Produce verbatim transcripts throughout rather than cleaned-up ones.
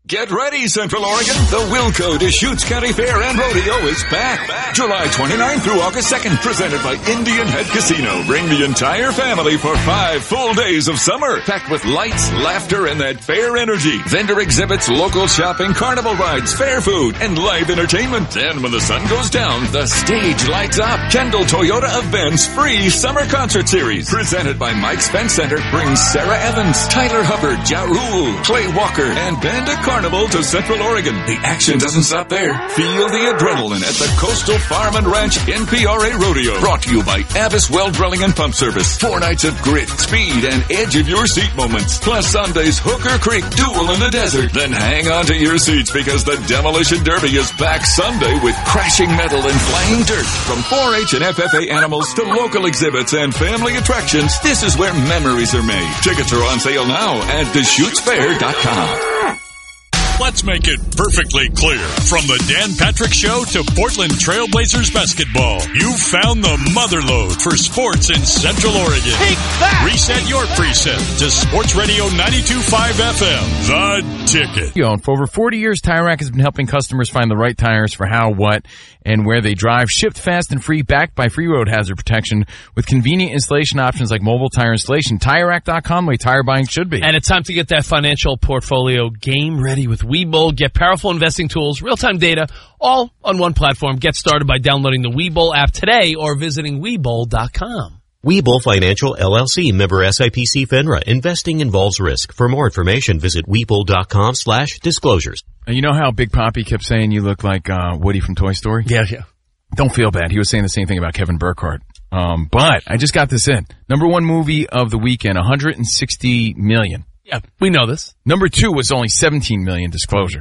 Get ready, Central Oregon. The Wilco Deschutes County Fair and Rodeo is back. back. July twenty-ninth through August second, presented by Indian Head Casino. Bring the entire family for five full days of summer, packed with lights, laughter, and that fair energy. Vendor exhibits, local shopping, carnival rides, fair food, and live entertainment. And when the sun goes down, the stage lights up. Kendall Toyota Events free summer concert series, presented by Mike Spence Center, brings Sarah Evans, Tyler Hubbard, Ja Rule, Clay Walker, and Banda Carnival to Central Oregon. The action doesn't stop there. Feel the adrenaline at the Coastal Farm and Ranch N P R A Rodeo. Brought to you by Avis Well Drilling and Pump Service. Four nights of grit, speed, and edge of your seat moments. Plus Sunday's Hooker Creek Duel in the Desert. Then hang on to your seats because the Demolition Derby is back Sunday with crashing metal and flying dirt. From four H and F F A animals to local exhibits and family attractions, this is where memories are made. Tickets are on sale now at Deschutes Fair dot com. Let's make it perfectly clear. From the Dan Patrick Show to Portland Trailblazers basketball, you've found the motherlode for sports in Central Oregon. Take that! Reset your preset to Sports Radio ninety-two point five F M, The Ticket. For over forty years, Tire Rack has been helping customers find the right tires for how, what, and where they drive. Shipped fast and free, backed by free road hazard protection with convenient installation options like mobile tire installation. Tire Rack dot com, the way tire buying should be. And it's time to get that financial portfolio game ready with Webull. Get powerful investing tools, real-time data, all on one platform. Get started by downloading the Webull app today or visiting Webull dot com. Webull Financial, L L C, member S I P C FINRA. Investing involves risk. For more information, visit Webull dot com slash disclosures. You know how Big Papi kept saying you look like uh, Woody from Toy Story? Yeah, yeah. Don't feel bad. He was saying the same thing about Kevin Burkhardt. Um, but I just got this in. Number one movie of the weekend, one hundred sixty million dollars. Yeah, we know this. Number two was only seventeen million dollars, disclosure.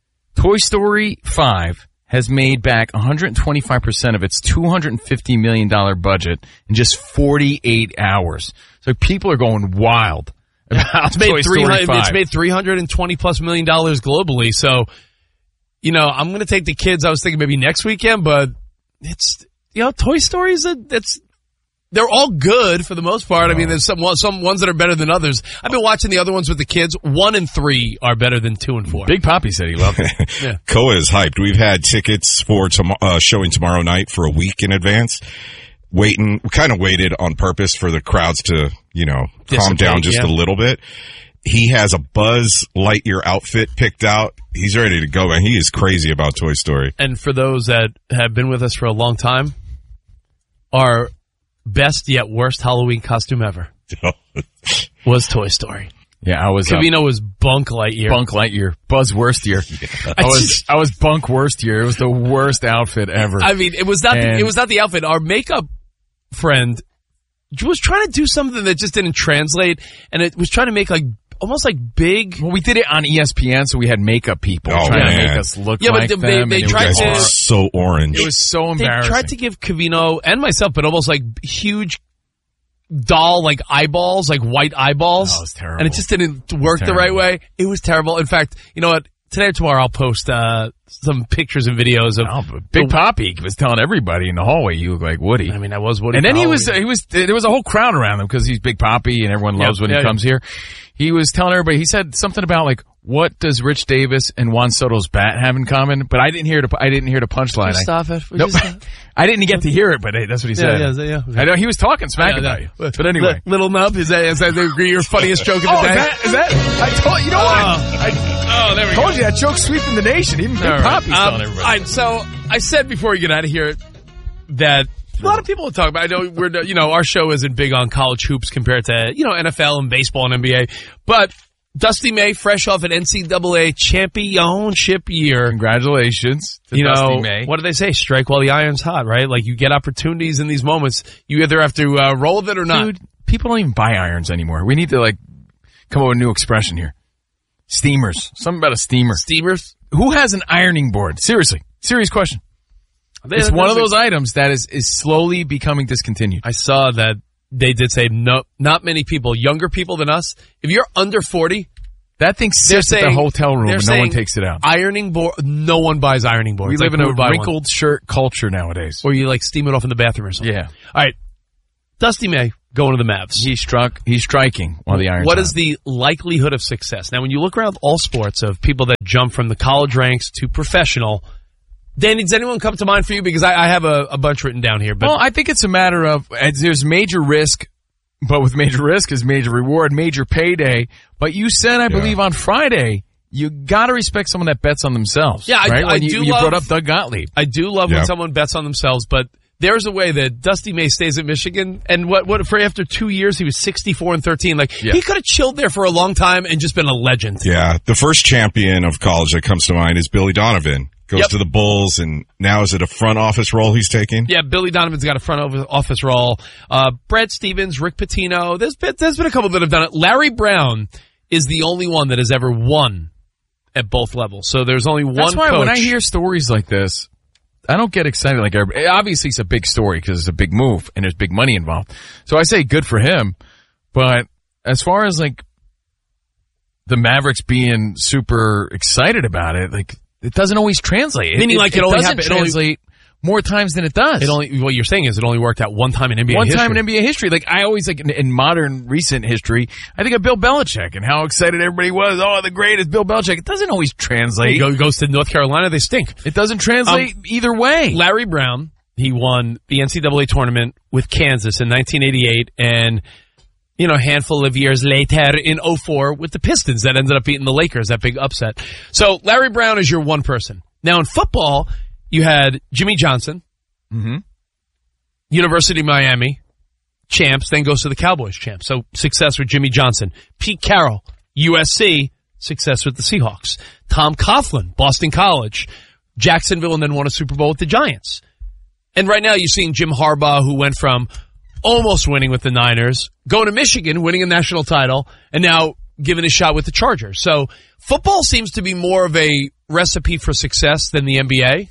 Toy Story five has made back one hundred twenty-five percent of its two hundred fifty million dollars budget in just forty-eight hours. So people are going wild about it's made Toy Story five. It's made three hundred twenty plus million dollars globally. So, you know, I'm going to take the kids. I was thinking maybe next weekend, but it's, you know, Toy Story is a, it's, they're all good for the most part. I mean, there's some some ones that are better than others. I've been watching the other ones with the kids. One and three are better than two and four. Big Papi said he loved it. Yeah. K O A is hyped. We've had tickets for tom- uh, showing tomorrow night for a week in advance. Waiting, we kind of waited on purpose for the crowds to, you know, calm down just yeah. a little bit. He has a Buzz Lightyear outfit picked out. He's ready to go, and he is crazy about Toy Story. And for those that have been with us for a long time, our best yet worst Halloween costume ever was Toy Story. Yeah, I was. Cavino uh, was Bunk Lightyear. Bunk Lightyear. Buzz Worstier. Yeah. I was. I was Bunk Worstier. It was the worst outfit ever. I mean, it was not. And The, it was not the outfit. Our makeup friend was trying to do something that just didn't translate, and it was trying to make like almost like big. Well, we did it on E S P N, so we had makeup people oh, trying man. to make us look yeah, like but they, them. They, they and tried it was to. So orange. It was so They embarrassing. tried to give Cavino and myself, but almost like huge doll like eyeballs, like white eyeballs. Oh, it was terrible. And it just didn't work the right way. It was terrible. In fact, you know what? Today or tomorrow I'll post uh some pictures and videos of oh, Big Papi was telling everybody in the hallway you look like Woody. I mean, I was Woody. And then he Halloween. was he was there was a whole crowd around him because he's Big Papi and everyone loves yeah, when yeah, he comes yeah. here. He was telling everybody. He said something about like, what does Rich Davis and Juan Soto's bat have in common? But I didn't hear the I didn't hear the punchline. Stop it. Nope. I didn't get to hear it, but hey, that's what he said. Yeah, yeah, yeah. I know he was talking smack yeah, about yeah. you. But anyway, L- little nub is that is that the, your funniest joke of the oh, day? Is that, is that? I told you know what? Uh, I, oh, there we told go. you that joke's sweeping the nation. Even Big All right. Papi's um, telling everybody. All right, so I said before we get out of here that a lot of people will talk about. I know we're you know our show isn't big on college hoops compared to you know N F L and baseball and N B A, but Dusty May, fresh off an N C double A championship year. Congratulations to you know, Dusty May. What do they say? Strike while the iron's hot, right? Like you get opportunities in these moments. You either have to uh, roll with it or not. Dude, people don't even buy irons anymore. We need to like come up with a new expression here. Steamers. Something about a steamer. Steamers? Who has an ironing board? Seriously. Serious question. They, it's one of those items that is, is slowly becoming discontinued. I saw that they did say no, not many people, younger people than us. If you're under forty, that thing sits at the hotel room and no one takes it out. Ironing board, no one buys ironing boards. We live like, in a wrinkled one. shirt culture nowadays. Or you like steam it off in the bathroom or something. Yeah. All right. Dusty May going to the Mavs. He struck. He's striking while the iron's What hot. is the likelihood of success? Now, when you look around all sports of people that jump from the college ranks to professional, Danny, does anyone come to mind for you? Because I, I have a, a bunch written down here. But Well, I think it's a matter of uh, there's major risk, but with major risk is major reward, major payday. But you said, I believe, on Friday, you got to respect someone that bets on themselves. Yeah, I- right? I When you, do you love- brought up Doug Gottlieb. I do love Yeah. when someone bets on themselves, but there's a way that Dusty May stays at Michigan, and what what for after two years he was sixty-four and thirteen. Like Yeah. he could have chilled there for a long time and just been a legend. Yeah, the first champion of college that comes to mind is Billy Donovan. Goes Yep. to the Bulls, and now is it a front office role he's taking? Yeah, Billy Donovan's got a front office- office role. Uh, Brad Stevens, Rick Pitino. There's been there's been a couple that have done it. Larry Brown is the only one that has ever won at both levels. So there's only one. That's why coach. when I hear stories like this, I don't get excited. Like everybody. Obviously, it's a big story because it's a big move and there's big money involved. So I say good for him. But as far as like the Mavericks being super excited about it, like it doesn't always translate. Meaning, like, it only doesn't happened- it only- translate more times than it does. it only what you're saying is it only worked out one time in N B A One history. time in N B A history. Like I always like in, in modern recent history, I think of Bill Belichick and how excited everybody was. Oh, the greatest Bill Belichick. It doesn't always translate. He go- goes to North Carolina, they stink. It doesn't translate Um, either way. Larry Brown, he won the N C double A tournament with Kansas in nineteen eighty-eight, and you know, a handful of years later in oh four with the Pistons that ended up beating the Lakers, that big upset. So Larry Brown is your one person. Now in football, you had Jimmy Johnson, Mm-hmm. University of Miami, champs, then goes to the Cowboys champs. So success with Jimmy Johnson. Pete Carroll, U S C, success with the Seahawks. Tom Coughlin, Boston College, Jacksonville, and then won a Super Bowl with the Giants. And right now you're seeing Jim Harbaugh, who went from almost winning with the Niners, going to Michigan, winning a national title, and now giving a shot with the Chargers. So football seems to be more of a recipe for success than the N B A.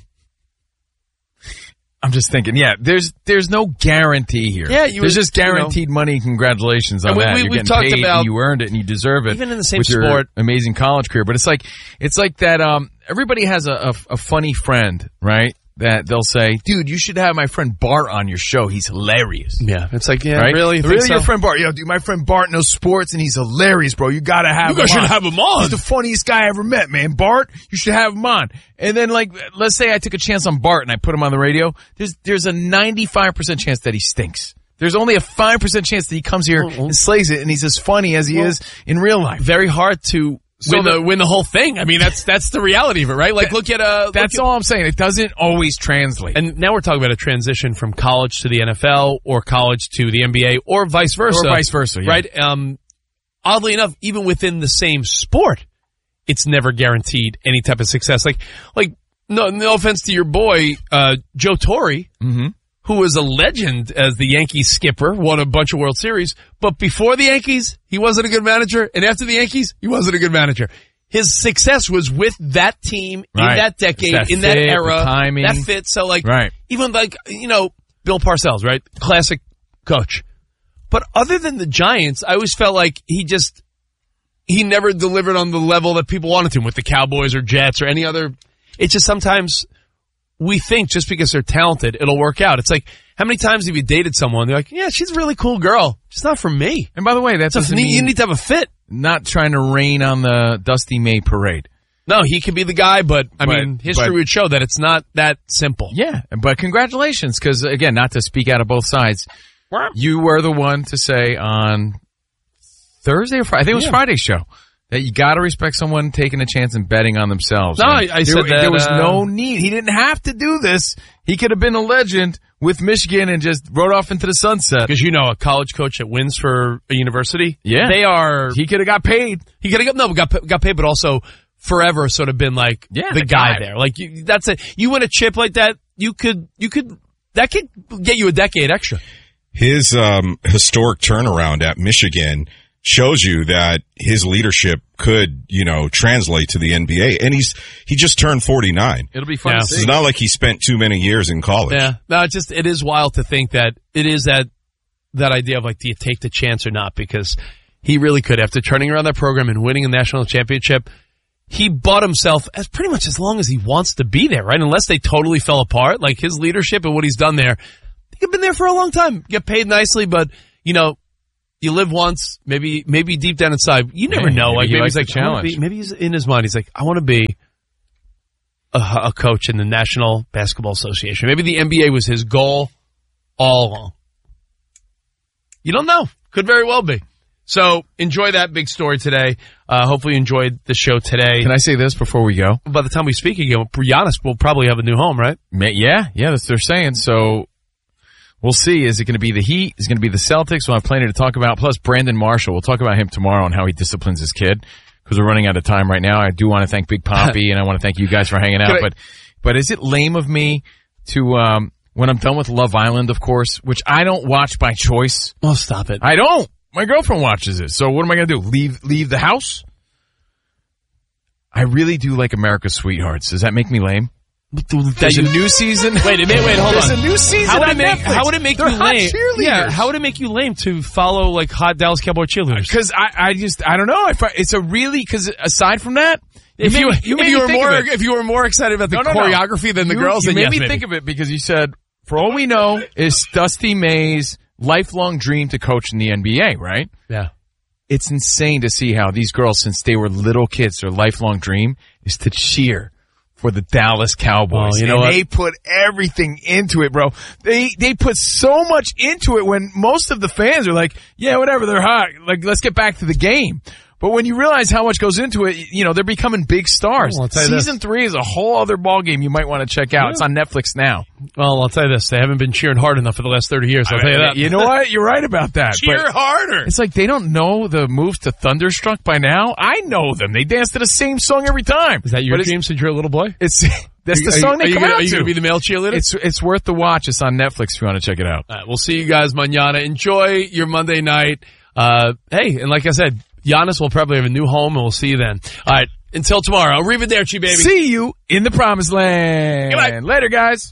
I'm just thinking, yeah, there's there's no guarantee here. Yeah, you there's would- just guaranteed money. Congratulations on And we- that. we- You're we've getting talked paid about- and you earned it and you deserve it. Even in the same with your sport. amazing college career. But it's like it's like that. Um, everybody has a, a, a funny friend, right? That they'll say, dude, you should have my friend Bart on your show. He's hilarious. Yeah, it's like, yeah, Right? really? You think Really, so? your friend Bart? Yo, dude, my friend Bart knows sports and he's hilarious, bro. You gotta have You him guys should on. have him on. He's the funniest guy I ever met, man. Bart, you should have him on. And then, like, let's say I took a chance on Bart and I put him on the radio. There's there's a ninety-five percent chance that he stinks. There's only a five percent chance that he comes here and slays it and he's as funny as he is in real life. Very hard to So win the, the- win the whole thing. I mean, that's that's the reality of it, right? Like, look at uh, That's look at, all I'm saying. It doesn't always translate. And now we're talking about a transition from college to the N F L, or college to the N B A, or vice versa, Or vice versa, yeah. right? Um, oddly enough, even within the same sport, it's never guaranteed any type of success. Like, like no, no offense to your boy uh, Joe Torre, Mm-hmm. who was a legend as the Yankees skipper, won a bunch of World Series, but before the Yankees, he wasn't a good manager, and after the Yankees, he wasn't a good manager. His success was with that team Right. in that decade, It's that in that fit, the era, timing. that fit. So like, Right. even like, you know, Bill Parcells, right? Classic coach. But other than the Giants, I always felt like he just, he never delivered on the level that people wanted to with the Cowboys or Jets or any other. It's just sometimes we think just because they're talented, it'll work out. It's like, how many times have you dated someone? They're like, yeah, she's a really cool girl. She's not for me. And by the way, that So doesn't you mean need to have a fit. not trying to rain on the Dusty May parade. No, he could be the guy, but I But- mean, history but- would show that it's not that simple. Yeah, but congratulations, because again, not to speak out of both sides, you were the one to say on Thursday or Friday, I think it was Yeah. Friday's show, that you got to respect someone taking a chance and betting on themselves. No, And I- I there, said that, there was uh, no need. He didn't have to do this. He could have been a legend with Michigan and just rode off into the sunset. Because you know, a college coach that wins for a university, Yeah. they are. He could have got paid. He could have got no, got got paid, but also forever sort of been like Yeah, the, the guy, guy. there. Like you, that's it. You win a chip like that, you could you could that could get you a decade extra. His um, historic turnaround at Michigan shows you that his leadership could, you know, translate to the N B A. And he's he just turned forty-nine. It'll be fun Yeah. to So see. it's not like he spent too many years in college. Yeah, no, it's just it is wild to think that it is that that idea of like, do you take the chance or not? Because he really could, after turning around that program and winning a national championship. He bought himself as pretty much as long as he wants to be there, right? Unless they totally fell apart, like his leadership and what he's done there. He could have been there for a long time, get paid nicely, but, you know, you live once, maybe maybe deep down inside, you never Hey, know. maybe Like he maybe likes he's like, the I wanna challenge. be, maybe he's in his mind. He's like, I want to be a, a coach in the National Basketball Association. Maybe the N B A was his goal all along. You don't know. Could very well be. So enjoy that big story today. Uh, hopefully you enjoyed the show today. Can I say this before we go? By the time we speak again, Giannis will probably have a new home, right? Ma- Yeah, yeah, that's what they're saying. So we'll see. Is it going to be the Heat? Is it going to be the Celtics? We'll have plenty to talk about. Plus Brandon Marshall. We'll talk about him tomorrow and how he disciplines his kid because we're running out of time right now. I do want to thank Big Poppy and I want to thank you guys for hanging out. I- But but is it lame of me to um when I'm done with Love Island, of course, which I don't watch by choice. Well, stop it. I don't. My girlfriend watches it. So what am I going to do? Leave leave the house? I really do like America's Sweethearts. Does that make me lame? There's a new season. Wait a minute. Wait, hold There's on. a new season How would, on it make, Netflix. how would it make They're you hot lame? cheerleaders. Yeah, how would it make you lame to follow like hot Dallas Cowboy cheerleaders? Because I, I just, I don't know. I find, it's a really, because aside from that, If made you, me- if made you me were think more, of it. if you were more excited about the No, no, no. choreography than the you, girls, you then made yes, me maybe. think of it because you said, for all we know, is Dusty May's lifelong dream to coach in the N B A, right? Yeah. It's insane to see how these girls, since they were little kids, their lifelong dream is to cheer for the Dallas Cowboys. Oh, you know and what? they put everything into it, bro. They they put so much into it when most of the fans are like, yeah, whatever, they're hot. Like, let's get back to the game. But when you realize how much goes into it, you know, they're becoming big stars. Well, I'll tell you this. Season three is a whole other ballgame you might want to check out. Yeah. It's on Netflix now. Well, I'll tell you this. They haven't been cheering hard enough for the last thirty years. I'll tell you that. You know what? You're right about that. Cheer But harder. it's like they don't know the moves to Thunderstruck by now. I know them. They dance to the same song every time. Is that your But it's- dream since you're a little boy? It's that's the Are you- song are they you come gonna, out Are you to. going to be the male cheerleader? It's it's worth the watch. It's on Netflix if you want to check it out. All right, we'll see you guys mañana. Enjoy your Monday night. Uh, hey, and like I said, Giannis will probably have a new home, and we'll see you then. All right, until tomorrow. Arrivederci, baby. See you in the promised land. Goodbye. Later, guys.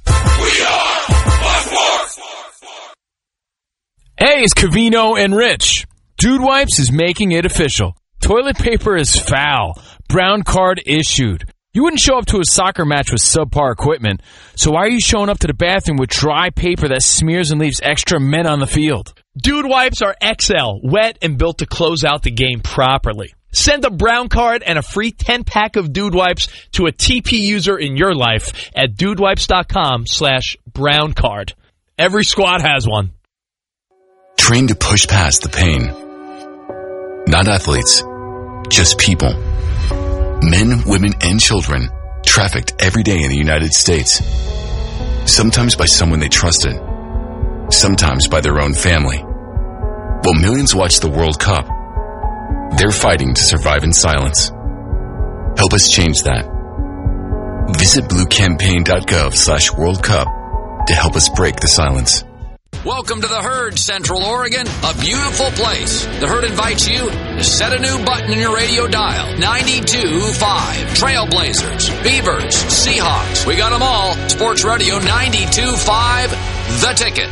Hey, it's Cavino and Rich. Dude Wipes is making it official. Toilet paper is foul. Brown card issued. You wouldn't show up to a soccer match with subpar equipment, so why are you showing up to the bathroom with dry paper that smears and leaves extra men on the field? Dude Wipes are X L, wet and built to close out the game properly. Send a brown card and a free ten-pack of Dude Wipes to a T P user in your life at dudewipes.com slash brown card. Every squad has one. Trained to push past the pain. Not athletes, just people. Men, women, and children trafficked every day in the United States. Sometimes by someone they trusted. Sometimes by their own family. While millions watch the World Cup, they're fighting to survive in silence. Help us change that. Visit bluecampaign.gov slash World Cup to help us break the silence. Welcome to the Herd, Central Oregon, a beautiful place. The Herd invites you to set a new button in your radio dial. ninety-two point five. Trailblazers, Beavers, Seahawks. We got them all. Sports Radio ninety-two point five. The Ticket.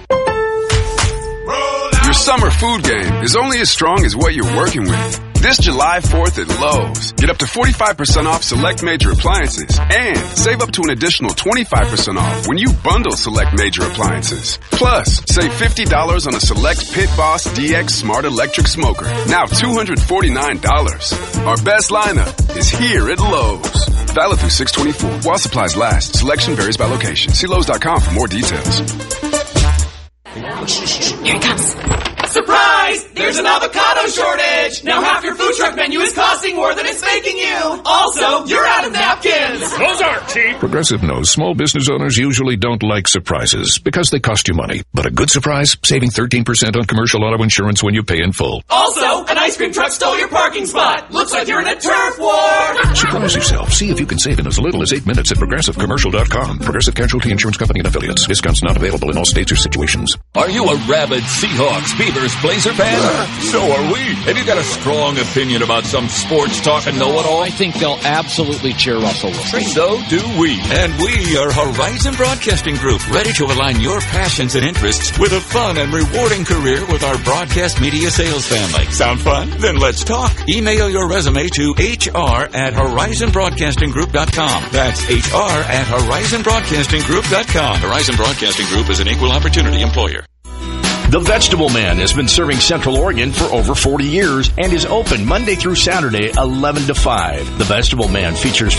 Your summer food game is only as strong as what you're working with. This July fourth at Lowe's, get up to forty-five percent off select major appliances and save up to an additional twenty-five percent off when you bundle select major appliances. Plus, save fifty dollars on a select Pit Boss D X Smart Electric Smoker, now two hundred forty-nine dollars. Our best lineup is here at Lowe's. Valid through six twenty-four. While supplies last, selection varies by location. See Lowe's dot com for more details. Here it comes. Surprise! There's an avocado shortage! Now half your food truck menu is costing more than it's making you! Also, you're out of napkins! Those aren't cheap! Progressive knows small business owners usually don't like surprises because they cost you money. But a good surprise, saving thirteen percent on commercial auto insurance when you pay in full. Also, an ice cream truck stole your parking spot! Looks like you're in a turf war! Surprise yourself. See if you can save in as little as eight minutes at progressive commercial dot com. Progressive Casualty Insurance Company and Affiliates. Discounts not available in all states or situations. Are you a rabid Seahawks, Beavers, Blazer fan? So are we. Have you got a strong opinion about some sports talk and know-it-all? I think they'll absolutely cheer Russell Wilson. So do we. And we are Horizon Broadcasting Group, ready to align your passions and interests with a fun and rewarding career with our broadcast media sales family. Sound fun? Then let's talk. Email your resume to H R at horizon broadcasting group dot com. That's H R at horizon broadcasting group dot com. Horizon Broadcasting Group is an equal opportunity employer. The Vegetable Man has been serving Central Oregon for over forty years and is open Monday through Saturday, eleven to five. The Vegetable Man features